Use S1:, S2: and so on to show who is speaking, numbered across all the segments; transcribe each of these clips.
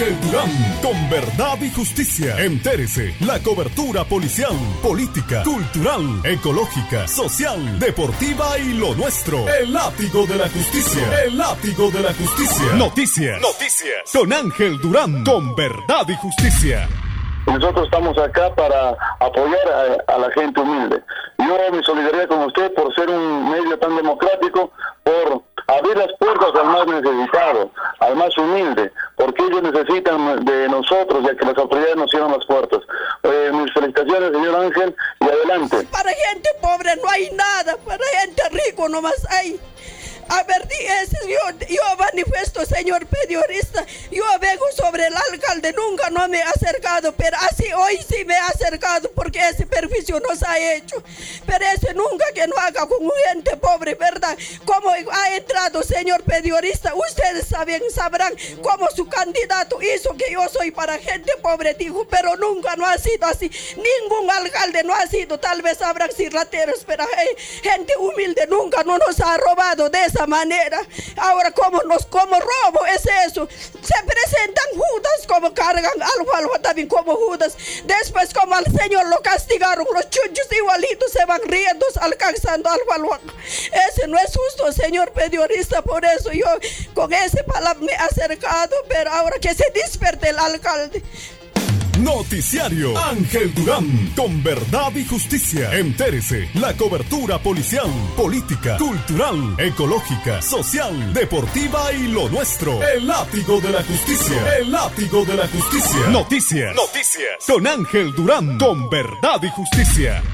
S1: Ángel Durán, con verdad y justicia. Entérese, la cobertura policial, política, cultural, ecológica, social, deportiva y lo nuestro. El látigo de la justicia. El látigo de la justicia. Noticias. Con Ángel Durán, con verdad y justicia.
S2: Nosotros estamos acá para apoyar a la gente humilde. Yo mi solidaridad con usted por ser un medio tan democrático, por abrir las puertas al más necesitado, al más humilde, porque ellos necesitan de nosotros, ya que las autoridades nos cierran las puertas. Mis felicitaciones, señor Ángel, y adelante.
S3: Para gente pobre no hay nada, para gente rico nomás hay. A ver, yo manifiesto, señor periodista, yo vengo sobre el alcalde, nunca no me he acercado, pero así hoy sí me he acercado porque ese perjuicio nos ha hecho. Pero ese nunca que no haga con gente pobre, ¿verdad? Como ha entrado, señor periodista, ustedes sabrán cómo su candidato hizo que yo soy para gente pobre, dijo, pero nunca no ha sido así. Ningún alcalde no ha sido, tal vez habrán rateros, pero gente humilde nunca no nos ha robado de esa manera. Ahora como robo es eso. Se presentan Judas, como cargan algo también como Judas. Después como al Señor lo castigaron, los chunchos igualitos se van riendo, alcanzando algo. Ese no es justo, señor periodista. Por eso yo con ese palabra me he acercado, pero ahora que se despierte el alcalde.
S1: Noticiario Ángel Durán, con verdad y justicia. Entérese, la cobertura policial, política, cultural, ecológica, social, deportiva y lo nuestro. El látigo de la justicia. El látigo de la justicia. Noticias. Con Ángel Durán, con verdad y justicia.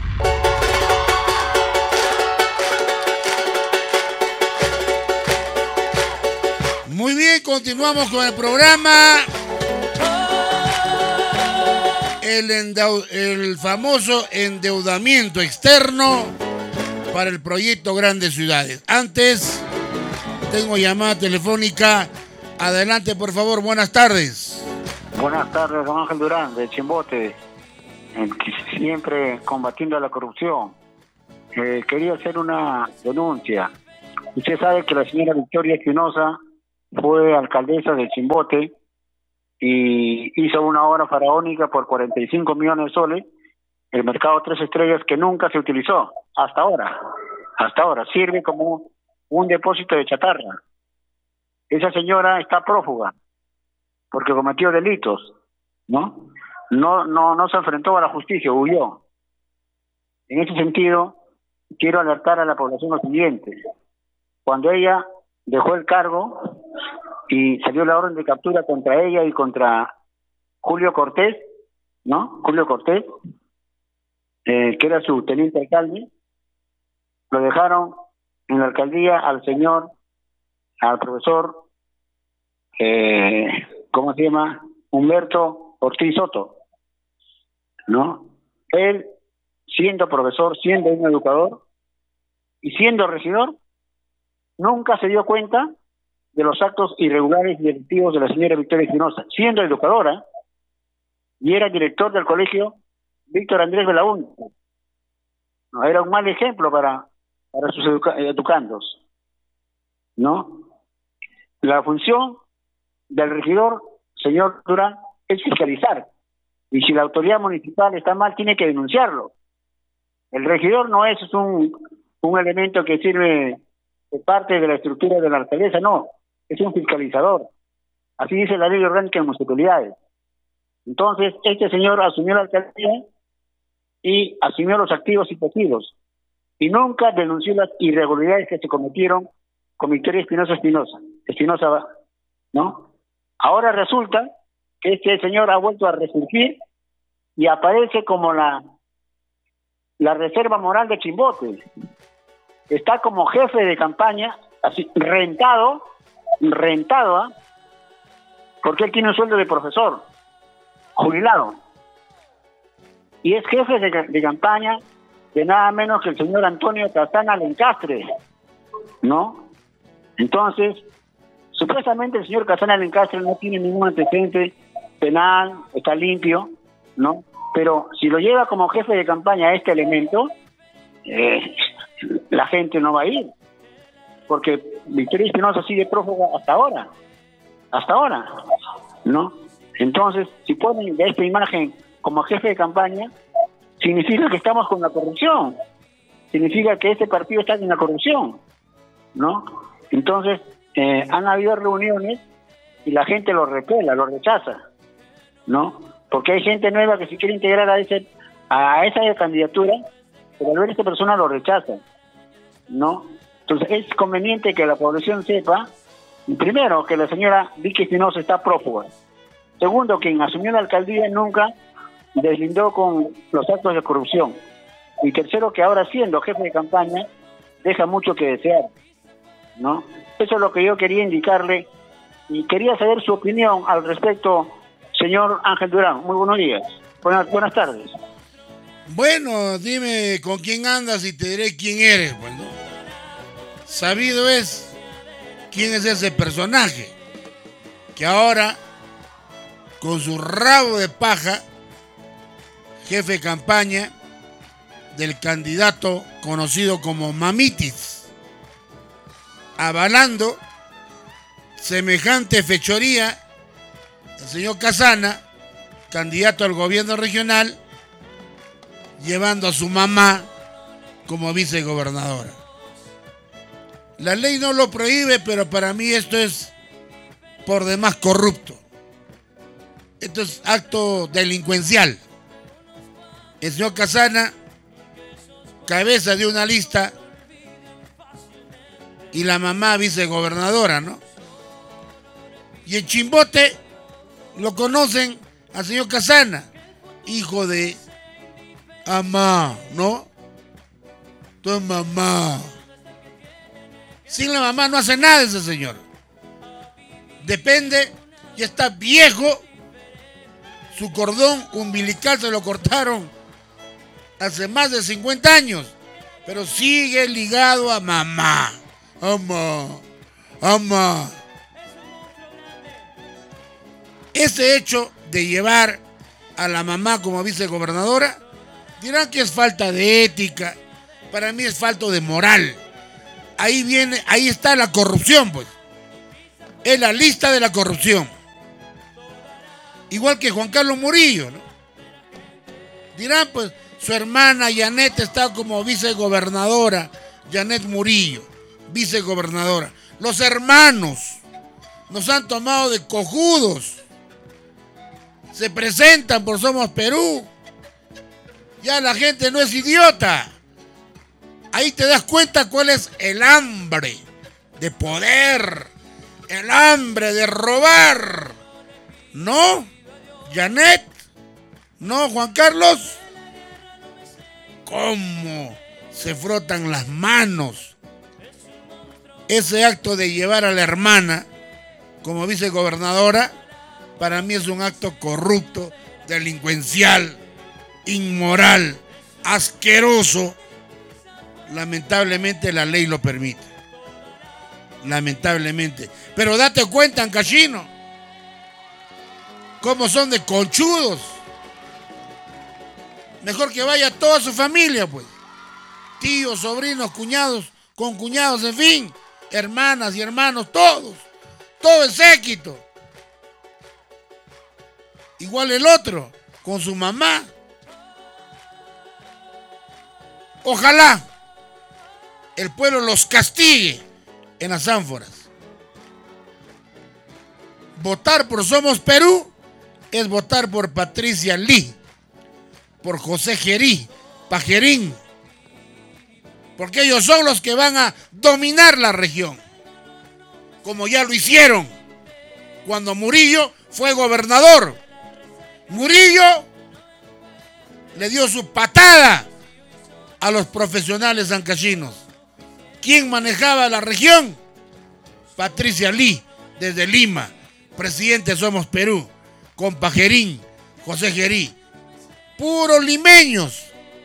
S4: Muy bien, continuamos con el programa. El famoso endeudamiento externo para el proyecto Grandes Ciudades. Antes, tengo llamada telefónica. Adelante, por favor. Buenas tardes.
S5: Buenas tardes, don Ángel Durán, de Chimbote. Siempre combatiendo la corrupción. Quería hacer una denuncia. Usted sabe que la señora Victoria Espinosa fue alcaldesa de Chimbote y hizo una obra faraónica por 45 millones de soles, el mercado 3 estrellas, que nunca se utilizó hasta ahora, sirve como un depósito de chatarra. Esa señora está prófuga porque cometió delitos, ¿no? No se enfrentó a la justicia, huyó. En ese sentido, quiero alertar a la población lo siguiente: cuando ella dejó el cargo y salió la orden de captura contra ella y contra Julio Cortés, ¿no? Julio Cortés, que era su teniente alcalde, lo dejaron en la alcaldía al profesor, ¿cómo se llama? Humberto Ortiz Soto, ¿no? Él, siendo profesor, siendo un educador y siendo regidor, nunca se dio cuenta de los actos irregulares y delictivos de la señora Victoria Espinosa, siendo educadora, y era director del colegio Víctor Andrés Belaúnde. No, era un mal ejemplo para sus educandos, ¿no? La función del regidor, señor Durán, es fiscalizar, y si la autoridad municipal está mal, tiene que denunciarlo. El regidor no es un elemento que sirve de parte de la estructura de la alcaldesa, no, es un fiscalizador. Así dice la ley orgánica de municipalidades. Entonces, este señor asumió la alcaldía y asumió los activos y pasivos, y nunca denunció las irregularidades que se cometieron con Victoria Espinosa, ¿no? Ahora resulta que este señor ha vuelto a resurgir y aparece como la reserva moral de Chimbote. Está como jefe de campaña, así, rentado, porque él tiene un sueldo de profesor, jubilado. Y es jefe de campaña de nada menos que el señor Antonio Casana Lencastre, ¿no? Entonces, supuestamente el señor Casana Lencastre no tiene ningún antecedente penal, está limpio, ¿no? Pero si lo lleva como jefe de campaña a este elemento, la gente no va a ir, porque Victoria Espinosa sigue prófuga hasta ahora, ¿no? Entonces, si ponen de esta imagen como jefe de campaña, significa que estamos con la corrupción. Significa que este partido está en la corrupción, ¿no? Entonces, han habido reuniones y la gente lo repela, lo rechaza, ¿no? Porque hay gente nueva que se quiere integrar a esa candidatura, pero al ver a esta persona lo rechaza, ¿no? Entonces, es conveniente que la población sepa, primero, que la señora Vicky Espinosa está prófuga. Segundo, quien asumió la alcaldía nunca deslindó con los actos de corrupción. Y tercero, que ahora siendo jefe de campaña, deja mucho que desear, ¿no? Eso es lo que yo quería indicarle y quería saber su opinión al respecto, señor Ángel Durán. Muy buenos días. Buenas tardes.
S4: Bueno, dime con quién andas y te diré quién eres. Bueno, sabido es quién es ese personaje que ahora, con su rabo de paja, jefe de campaña del candidato conocido como Mamitis, avalando semejante fechoría, el señor Casana, candidato al gobierno regional, llevando a su mamá como vicegobernadora. La ley no lo prohíbe, pero para mí esto es por demás corrupto. Esto es acto delincuencial. El señor Casana, cabeza de una lista, y la mamá vicegobernadora, ¿no? Y en Chimbote lo conocen al señor Casana, hijo de Amá, ¿no? Tu mamá. Sin la mamá no hace nada ese señor. Depende, ya está viejo, su cordón umbilical se lo cortaron hace más de 50 años, pero sigue ligado a mamá. Mamá. Ese hecho de llevar a la mamá como vicegobernadora, dirán que es falta de ética, para mí es falta de moral. Ahí está la corrupción, pues. Es la lista de la corrupción. Igual que Juan Carlos Murillo, ¿no? Dirán, pues, su hermana Janet está como vicegobernadora, Janet Murillo, vicegobernadora. Los hermanos nos han tomado de cojudos. Se presentan por Somos Perú. Ya la gente no es idiota. Ahí te das cuenta cuál es el hambre de poder, el hambre de robar. ¿No, Janet? ¿No, Juan Carlos? ¿Cómo se frotan las manos? Ese acto de llevar a la hermana como vicegobernadora, para mí es un acto corrupto, delincuencial, inmoral, asqueroso. Lamentablemente la ley lo permite. Lamentablemente. Pero date cuenta, Ancachino, cómo son de conchudos. Mejor que vaya toda su familia, pues. Tíos, sobrinos, cuñados, concuñados, en fin. Hermanas y hermanos, todos. Todo el séquito. Igual el otro, con su mamá. Ojalá el pueblo los castigue en las ánforas. Votar por Somos Perú es votar por Patricia Lee, por José Gerí, Pajerín, porque ellos son los que van a dominar la región, como ya lo hicieron cuando Murillo fue gobernador. Murillo le dio su patada a los profesionales ancachinos. ¿Quién manejaba la región? Patricia Lee, desde Lima, presidente de Somos Perú, con Pajerín, José Gerí. Puros limeños,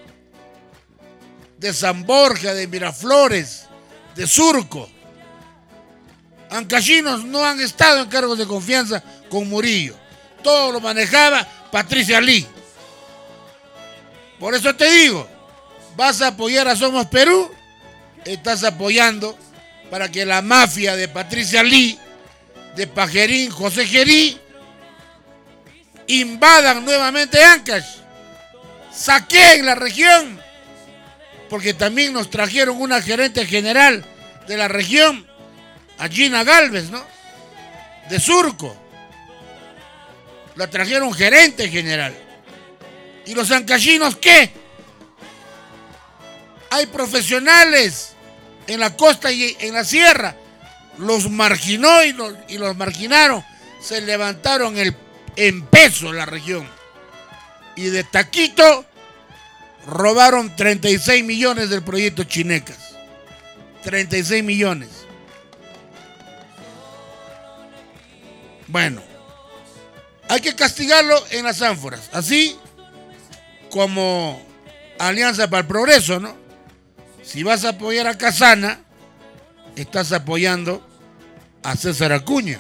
S4: de San Borja, de Miraflores, de Surco. Ancachinos no han estado en cargos de confianza con Murillo. Todo lo manejaba Patricia Lee. Por eso te digo, vas a apoyar a Somos Perú, estás apoyando para que la mafia de Patricia Lee, de Pajerín, José Gerí, invadan nuevamente Ancash, saqueen la región, porque también nos trajeron una gerente general de la región, a Gina Galvez, ¿no? De Surco. La trajeron gerente general. ¿Y los ancallinos qué? Hay profesionales en la costa y en la sierra. Los marginó y los marginaron. Se levantaron en peso la región. Y de taquito robaron 36 millones del proyecto Chinecas. 36 millones. Bueno, hay que castigarlo en las ánforas, así como Alianza para el Progreso, ¿no? Si vas a apoyar a Casana, estás apoyando a César Acuña.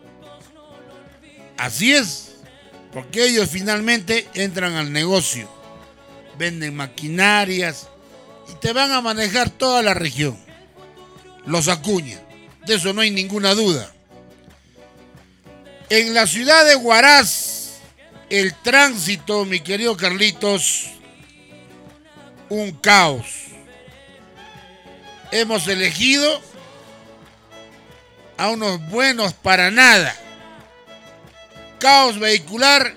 S4: Así es, porque ellos finalmente entran al negocio, venden maquinarias y te van a manejar toda la región. Los Acuña, de eso no hay ninguna duda. En la ciudad de Huaraz, el tránsito, mi querido Carlitos, un caos. Hemos elegido a unos buenos para nada. Caos vehicular,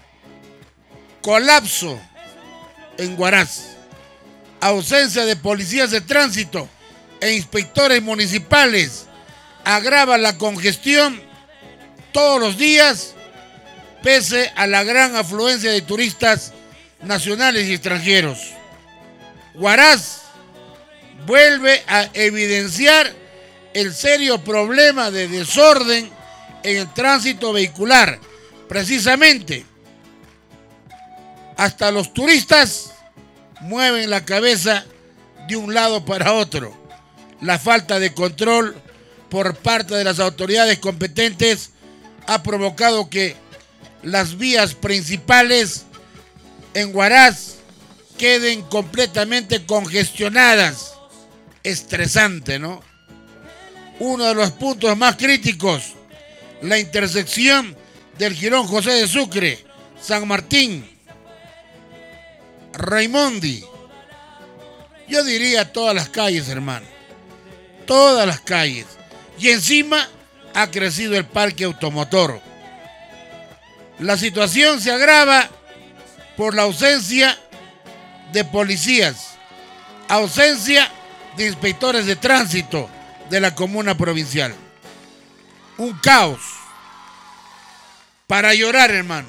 S4: colapso en Huaraz. Ausencia de policías de tránsito e inspectores municipales agrava la congestión todos los días, pese a la gran afluencia de turistas nacionales y extranjeros. Huaraz vuelve a evidenciar el serio problema de desorden en el tránsito vehicular. Precisamente, hasta los turistas mueven la cabeza de un lado para otro. La falta de control por parte de las autoridades competentes ha provocado que las vías principales en Huaraz queden completamente congestionadas. Estresante, ¿no? Uno de los puntos más críticos, la intersección del Jirón José de Sucre, San Martín, Raimondi. Yo diría todas las calles, hermano. Todas las calles. Y encima ha crecido el parque automotor. La situación se agrava por la ausencia de policías, ausencia de inspectores de tránsito de la comuna provincial. Un caos. Para llorar, hermano.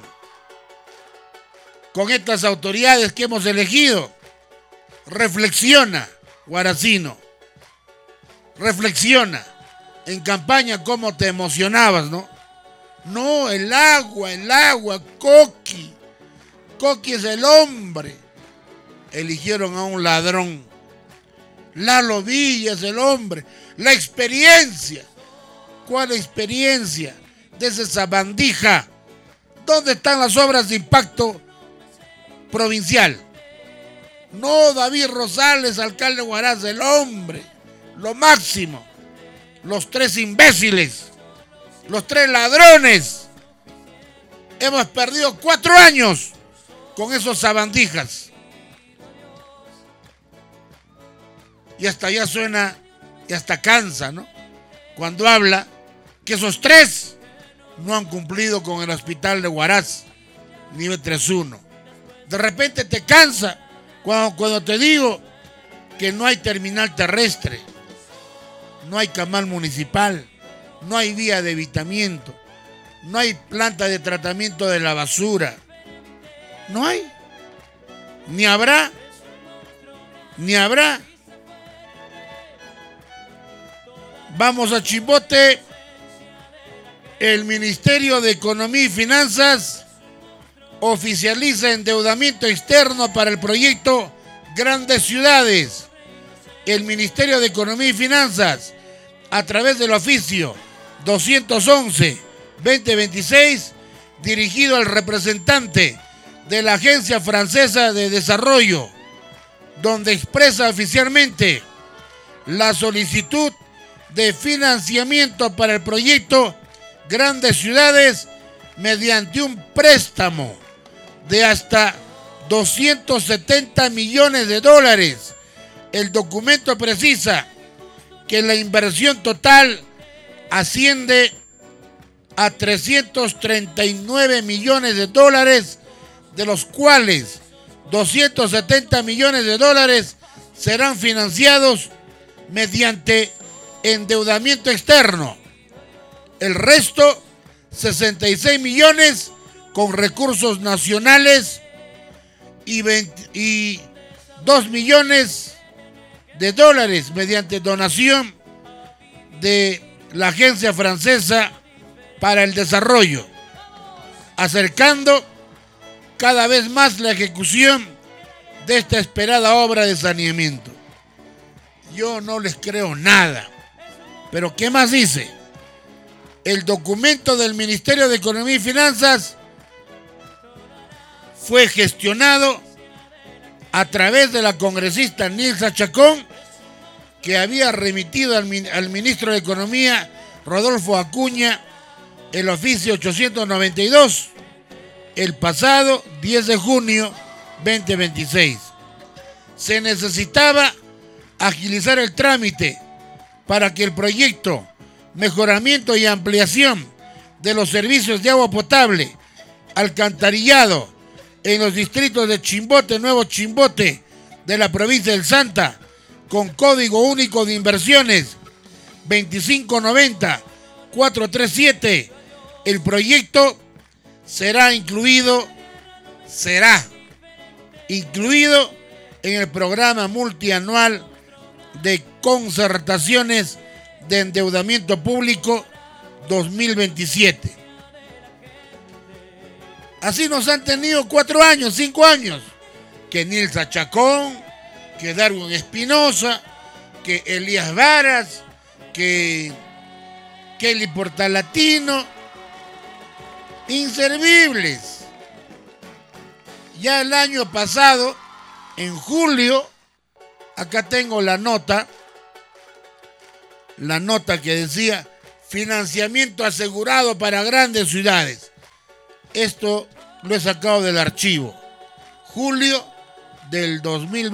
S4: Con estas autoridades que hemos elegido, reflexiona, huaracino. Reflexiona. En campaña cómo te emocionabas, ¿no? No, el agua, Coqui. Coqui es el hombre. Eligieron a un ladrón. Lalo Villa es el hombre. La experiencia. ¿Cuál experiencia de esa sabandija? ¿Dónde están las obras de impacto provincial? No, David Rosales, alcalde de Huaraz, el hombre. Lo máximo. Los tres imbéciles, los tres ladrones. Hemos perdido 4 años con esos sabandijas. Y hasta ya suena, y hasta cansa, ¿no? Cuando habla que esos 3 no han cumplido con el hospital de Huaraz, nivel 3-1. De repente te cansa cuando te digo que no hay terminal terrestre. No hay camal municipal, no hay vía de evitamiento, no hay planta de tratamiento de la basura. No hay. Ni habrá. Vamos a Chimbote. El Ministerio de Economía y Finanzas oficializa endeudamiento externo para el proyecto Grandes Ciudades. El Ministerio de Economía y Finanzas, a través del oficio 211-2026, dirigido al representante de la Agencia Francesa de Desarrollo, donde expresa oficialmente la solicitud de financiamiento para el proyecto Grandes Ciudades, mediante un préstamo de hasta 270 millones de dólares. El documento precisa que la inversión total asciende a 339 millones de dólares, de los cuales 270 millones de dólares serán financiados mediante endeudamiento externo. El resto, 66 millones con recursos nacionales y 22 millones de dólares mediante donación de la Agencia Francesa para el Desarrollo, acercando cada vez más la ejecución de esta esperada obra de saneamiento. Yo no les creo nada, pero ¿qué más dice? El documento del Ministerio de Economía y Finanzas fue gestionado a través de la congresista Nilsa Chacón, que había remitido al ministro de Economía, Rodolfo Acuña, el oficio 892, el pasado 10 de junio 2026. Se necesitaba agilizar el trámite para que el proyecto Mejoramiento y Ampliación de los servicios de agua potable, alcantarillado en los distritos de Chimbote, Nuevo Chimbote, de la provincia del Santa, con código único de inversiones 2590-437, el proyecto será incluido en el programa multianual de concertaciones de endeudamiento público 2027. Así nos han tenido 4 años, 5 años, que Nilsa Chacón, que Darwin Espinosa, que Elías Varas, que Kelly Portalatino, inservibles. Ya el año pasado, en julio, acá tengo la nota que decía financiamiento asegurado para grandes ciudades. Esto lo he sacado del archivo. Julio del 2020.